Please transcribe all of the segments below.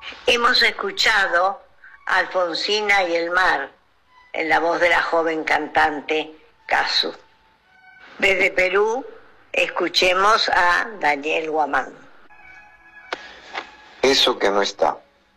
Hemos escuchado a Alfonsina y el mar en la voz de la joven cantante Casu. Desde Perú, escuchemos a Daniel Guamán. Eso que no está.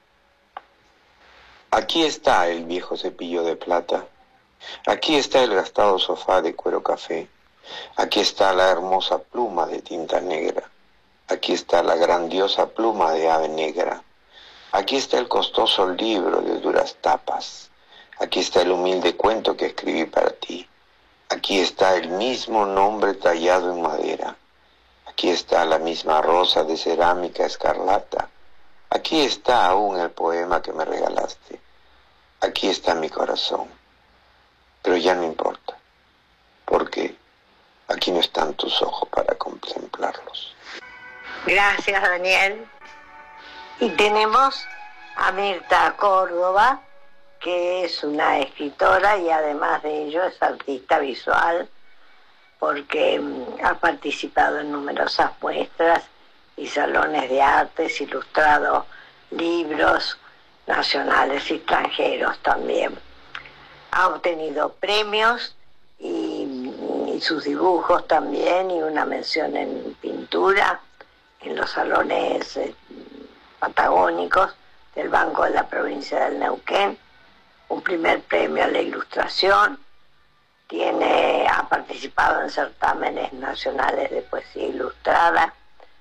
Aquí está el viejo cepillo de plata. Aquí está el gastado sofá de cuero café. Aquí está la hermosa pluma de tinta negra. Aquí está la grandiosa pluma de ave negra. Aquí está el costoso libro de duras tapas. Aquí está el humilde cuento que escribí para ti. Aquí está el mismo nombre tallado en madera. Aquí está la misma rosa de cerámica escarlata. Aquí está aún el poema que me regalaste. Aquí está mi corazón. Pero ya no importa, porque aquí no están tus ojos para contemplarlos. Gracias, Daniel. Y tenemos a Mirta Córdoba, que es una escritora y además de ello es artista visual, porque ha participado en numerosas muestras y salones de artes, ilustrado libros nacionales y extranjeros también. Ha obtenido premios y sus dibujos también, y una mención en pintura en los salones patagónicos del Banco de la Provincia del Neuquén, un primer premio a la ilustración. Ha participado en certámenes nacionales de poesía ilustrada,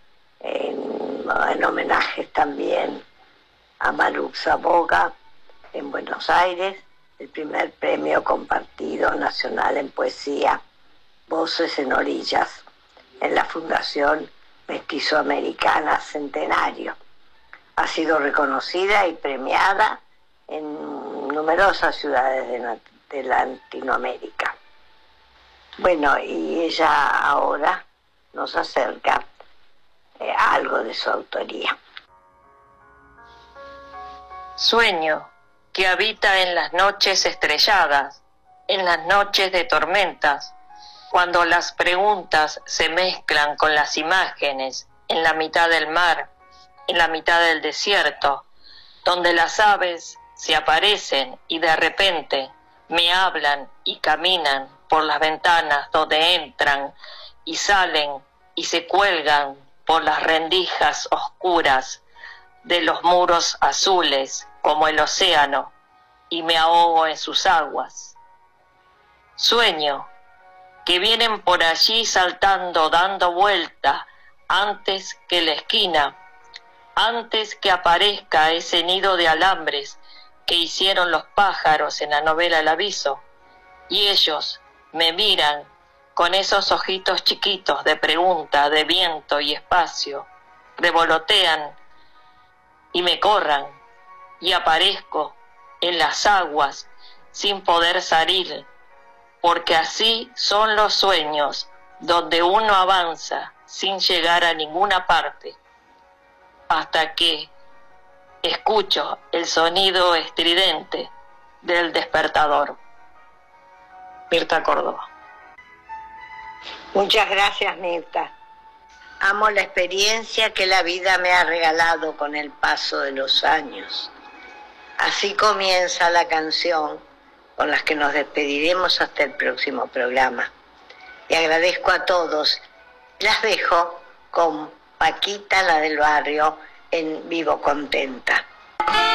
en homenajes también a Baruch Saboga en Buenos Aires, el primer premio compartido nacional en poesía Voces en Orillas en la Fundación Mestizoamericana Centenario. Ha sido reconocida y premiada en numerosas ciudades de Latinoamérica. Bueno, y ella ahora nos acerca algo de su autoría. Sueño que habita en las noches estrelladas, en las noches de tormentas, cuando las preguntas se mezclan con las imágenes, en la mitad del mar, en la mitad del desierto, donde las aves se aparecen y de repente me hablan y caminan por las ventanas donde entran y salen y se cuelgan por las rendijas oscuras de los muros azules como el océano, y me ahogo en sus aguas. Sueño que vienen por allí saltando, dando vuelta, antes que la esquina, antes que aparezca ese nido de alambres que hicieron los pájaros en la novela El Aviso, y ellos me miran con esos ojitos chiquitos de pregunta, de viento y espacio, revolotean y me corran, y aparezco en las aguas sin poder salir, porque así son los sueños, donde uno avanza sin llegar a ninguna parte, hasta que escucho el sonido estridente del despertador. Mirta Córdoba. Muchas gracias, Mirta. Amo la experiencia que la vida me ha regalado con el paso de los años. Así comienza la canción con la que nos despediremos hasta el próximo programa. Y agradezco a todos. Las dejo con Paquita, la del barrio, en Vivo Contenta.